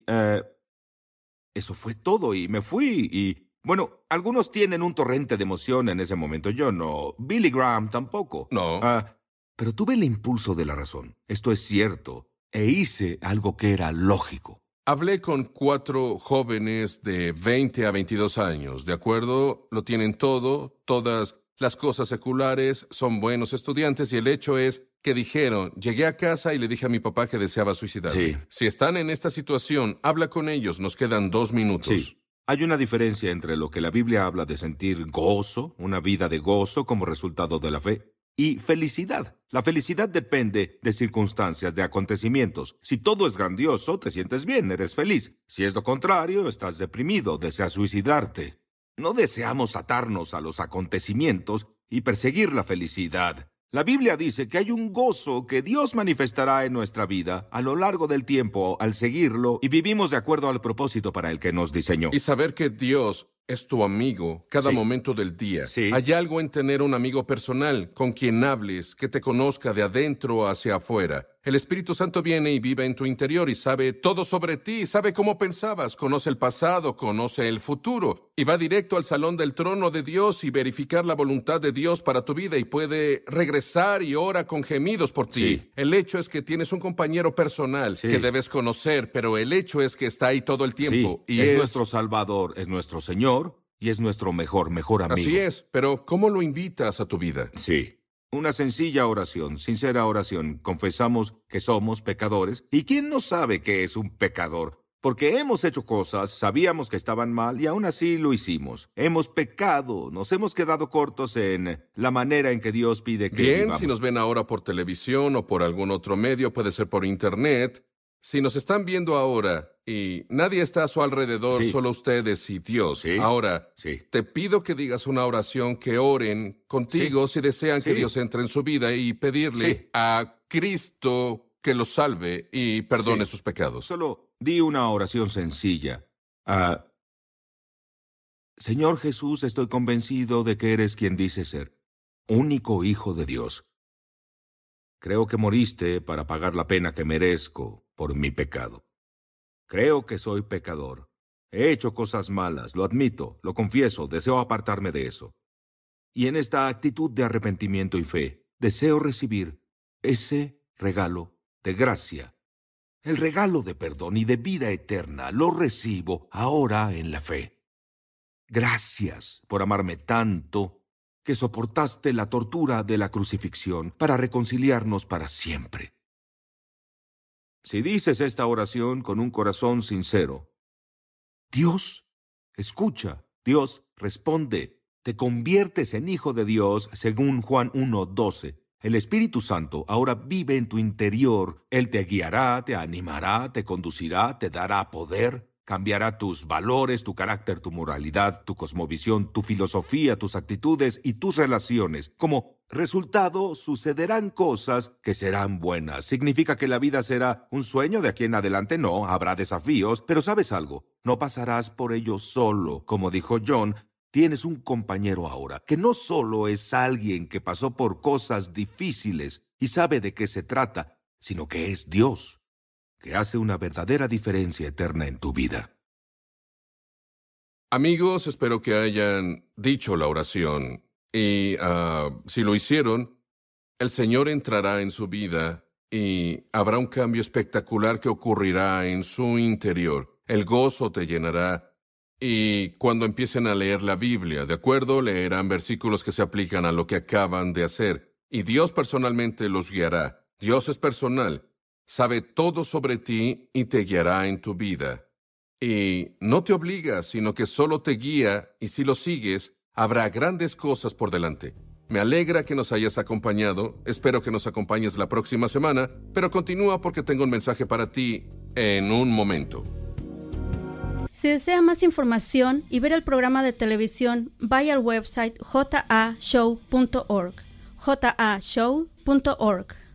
eso fue todo y me fui y... Bueno, algunos tienen un torrente de emoción en ese momento. Yo no. Billy Graham tampoco. No. Pero tuve el impulso de la razón. Esto es cierto. E hice algo que era lógico. Hablé con 4 jóvenes de 20 a 22 años, ¿de acuerdo? Lo tienen todo, todas las cosas seculares, son buenos estudiantes y el hecho es que dijeron, llegué a casa y le dije a mi papá que deseaba suicidarme. Sí. Si están en esta situación, habla con ellos, nos quedan 2 minutos. Sí. Hay una diferencia entre lo que la Biblia habla de sentir gozo, una vida de gozo como resultado de la fe, y felicidad. La felicidad depende de circunstancias, de acontecimientos. Si todo es grandioso, te sientes bien, eres feliz. Si es lo contrario, estás deprimido, deseas suicidarte. No deseamos atarnos a los acontecimientos y perseguir la felicidad. La Biblia dice que hay un gozo que Dios manifestará en nuestra vida a lo largo del tiempo al seguirlo y vivimos de acuerdo al propósito para el que nos diseñó. Y saber que Dios es tu amigo cada Sí. momento del día. Sí. Hay algo en tener un amigo personal con quien hables, que te conozca de adentro hacia afuera. El Espíritu Santo viene y vive en tu interior y sabe todo sobre ti, sabe cómo pensabas, conoce el pasado, conoce el futuro y va directo al salón del trono de Dios y verificar la voluntad de Dios para tu vida y puede regresar y ora con gemidos por ti. Sí. El hecho es que tienes un compañero personal Sí. que debes conocer, pero el hecho es que está ahí todo el tiempo. Sí, Y es nuestro Salvador, es nuestro Señor y es nuestro mejor amigo. Así es, pero ¿cómo lo invitas a tu vida? Sí. Una sencilla oración, sincera oración. Confesamos que somos pecadores. ¿Y quién no sabe que es un pecador? Porque hemos hecho cosas, sabíamos que estaban mal y aún así lo hicimos. Hemos pecado, nos hemos quedado cortos en la manera en que Dios pide que Bien, vivamos. si nos ven ahora por televisión o por algún otro medio, puede ser por internet. Si nos están viendo ahora y nadie está a su alrededor, Sí. solo ustedes y Dios. Sí. Ahora, Sí. te pido que digas una oración, que oren contigo si desean que Sí. Dios entre en su vida y pedirle Sí. a Cristo que los salve y perdone Sí. sus pecados. Solo di una oración sencilla. Señor Jesús, estoy convencido de que eres quien dices ser, único Hijo de Dios. Creo que moriste para pagar la pena que merezco por mi pecado. Creo que soy pecador. He hecho cosas malas, lo admito, lo confieso, deseo apartarme de eso. Y en esta actitud de arrepentimiento y fe, deseo recibir ese regalo de gracia. El regalo de perdón y de vida eterna lo recibo ahora en la fe. Gracias por amarme tanto que soportaste la tortura de la crucifixión para reconciliarnos para siempre. Si dices esta oración con un corazón sincero, Dios escucha, Dios responde, te conviertes en hijo de Dios según Juan 1:12. El Espíritu Santo ahora vive en tu interior. Él te guiará, te animará, te conducirá, te dará poder, cambiará tus valores, tu carácter, tu moralidad, tu cosmovisión, tu filosofía, tus actitudes y tus relaciones. Como resultado, sucederán cosas que serán buenas. ¿Significa que la vida será un sueño de aquí en adelante? No, habrá desafíos, pero ¿sabes algo? No pasarás por ello solo. Como dijo John, tienes un compañero ahora, que no solo es alguien que pasó por cosas difíciles y sabe de qué se trata, sino que es Dios, que hace una verdadera diferencia eterna en tu vida. Amigos, espero que hayan dicho la oración y si lo hicieron, el Señor entrará en su vida y habrá un cambio espectacular que ocurrirá en su interior. El gozo te llenará y cuando empiecen a leer la Biblia, ¿de acuerdo? Leerán versículos que se aplican a lo que acaban de hacer y Dios personalmente los guiará. Dios es personal, sabe todo sobre ti y te guiará en tu vida. Y no te obliga, sino que solo te guía, y si lo sigues, habrá grandes cosas por delante. Me alegra que nos hayas acompañado, espero que nos acompañes la próxima semana, pero continúa porque tengo un mensaje para ti en un momento. Si desea más información y ver el programa de televisión, vaya al website jashow.org. jashow.org.